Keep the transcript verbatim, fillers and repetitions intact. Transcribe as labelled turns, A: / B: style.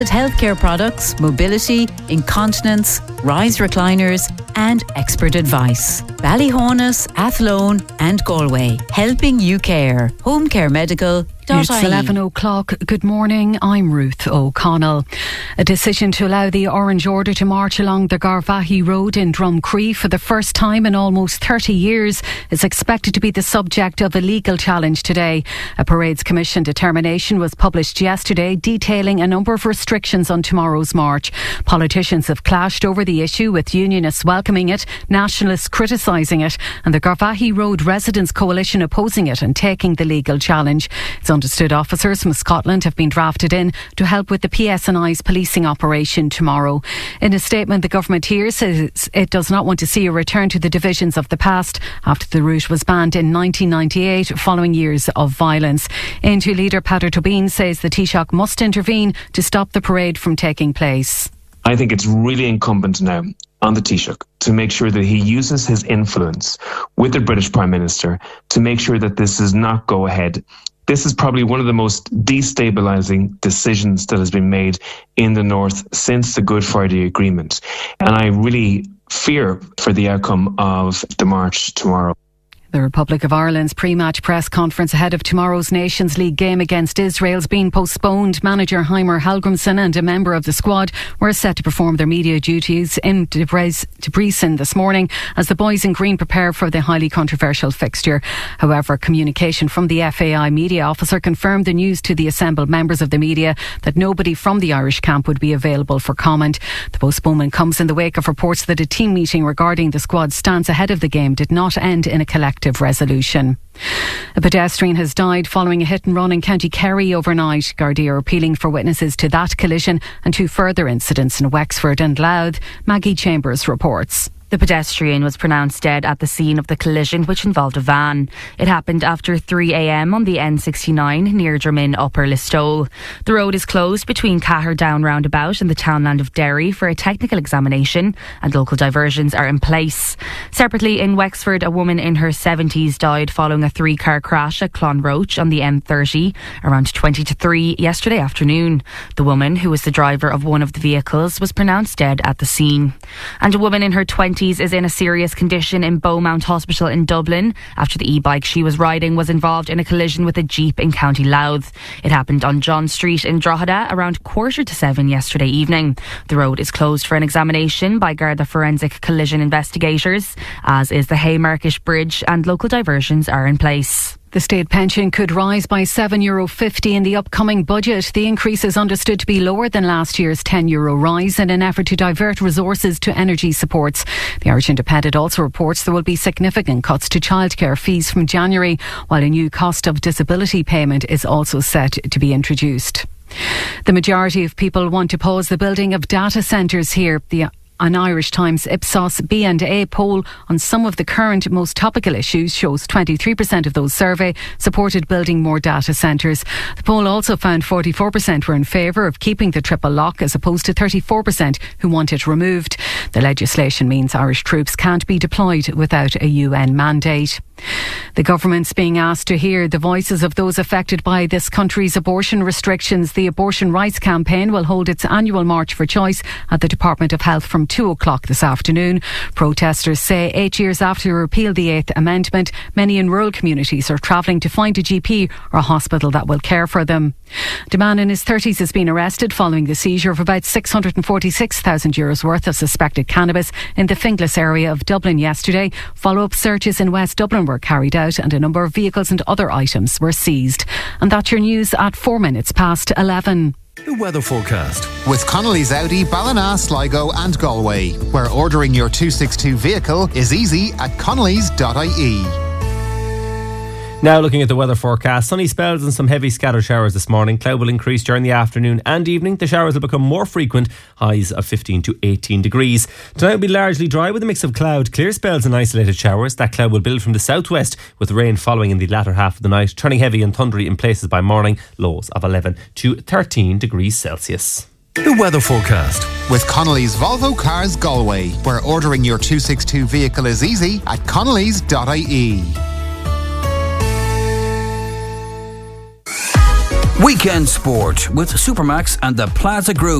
A: Healthcare products, mobility, incontinence, rise recliners and expert advice. Ballyhonus, Athlone and Galway. Helping you care. Home Care Medical.
B: It's eleven o'clock. Good morning. I'm Ruth O'Connell. A decision to allow the Orange Order to march along the Garvaghey Road in Drumcree for the first time in almost thirty years is expected to be the subject of a legal challenge today. A Parades Commission determination was published yesterday detailing a number of restrictions on tomorrow's march. Politicians have clashed over the issue, with unionists welcoming it, nationalists criticising it and the Garvaghey Road Residents Coalition opposing it and taking the legal challenge. It's understood officers from Scotland have been drafted in to help with the P S N I's policing operation tomorrow. In a statement, the government here says it does not want to see a return to the divisions of the past after the route was banned in nineteen ninety-eight following years of violence. Intu leader Peadar Tóibín says the Taoiseach must intervene to stop the parade from taking place.
C: I think it's really incumbent now on the Taoiseach to make sure that he uses his influence with the British Prime Minister to make sure that this does not go ahead. This is probably one of the most destabilising decisions that has been made in the North since the Good Friday Agreement. And I really fear for the outcome of the march tomorrow.
B: The Republic of Ireland's pre-match press conference ahead of tomorrow's Nations League game against Israel has been postponed. Manager Heimer Hallgrimsson and a member of the squad were set to perform their media duties in Debrecen this morning as the boys in green prepare for the highly controversial fixture. However, communication from the F A I media officer confirmed the news to the assembled members of the media that nobody from the Irish camp would be available for comment. The postponement comes in the wake of reports that a team meeting regarding the squad's stance ahead of the game did not end in a collective resolution. A pedestrian has died following a hit and run in County Kerry overnight. Gardaí are appealing for witnesses to that collision and two further incidents in Wexford and Louth. Maggie Chambers reports.
D: The pedestrian was pronounced dead at the scene of the collision, which involved a van. It happened after three a m on the N sixty-nine near Drammin Upper Listowel. The road is closed between Cahir Down roundabout and the townland of Derry for a technical examination, and local diversions are in place. Separately, in Wexford, a woman in her seventies died following a three-car crash at Clonroach on the M thirty around twenty to three yesterday afternoon. The woman, who was the driver of one of the vehicles, was pronounced dead at the scene. And a woman in her twenties is in a serious condition in Beaumont Hospital in Dublin after the e-bike she was riding was involved in a collision with a Jeep in County Louth. It happened on John Street in Drogheda around quarter to seven yesterday evening. The road is closed for an examination by Garda Forensic Collision investigators, as is the Haymarket Bridge, and local diversions are in place.
B: The state pension could rise by seven euro fifty in the upcoming budget. The increase is understood to be lower than last year's ten euro rise in an effort to divert resources to energy supports. The Irish Independent also reports there will be significant cuts to childcare fees from January, while a new cost of disability payment is also set to be introduced. The majority of people want to pause the building of data centres here. The An Irish Times Ipsos B and A poll on some of the current most topical issues shows twenty-three percent of those surveyed supported building more data centres. The poll also found forty-four percent were in favour of keeping the triple lock, as opposed to thirty-four percent who want it removed. The legislation means Irish troops can't be deployed without a U N mandate. The government's being asked to hear the voices of those affected by this country's abortion restrictions. The Abortion Rights Campaign will hold its annual March for Choice at the Department of Health from two o'clock this afternoon. Protesters say eight years after they repealed the Eighth Amendment, many in rural communities are travelling to find a G P or a hospital that will care for them. A man in his thirties has been arrested following the seizure of about six hundred forty-six thousand euros worth of suspected cannabis in the Finglas area of Dublin yesterday. Follow-up searches in West Dublin were carried out and a number of vehicles and other items were seized. And that's your news at four minutes past eleven.
E: The weather forecast
F: with Connolly's Audi, Ballina, Sligo and Galway, where ordering your two sixty-two vehicle is easy at connellys dot I E.
G: Now looking at the weather forecast, sunny spells and some heavy scattered showers this morning. Cloud will increase during the afternoon and evening. The showers will become more frequent, highs of fifteen to eighteen degrees. Tonight will be largely dry with a mix of cloud, clear spells and isolated showers. That cloud will build from the southwest with rain following in the latter half of the night, turning heavy and thundery in places by morning. Lows of eleven to thirteen degrees Celsius.
E: The weather forecast
F: with Connolly's Volvo Cars Galway, where ordering your two sixty-two vehicle is easy at connellys dot I E.
E: We
H: Weekend Sport with Supermax and the Plaza Group.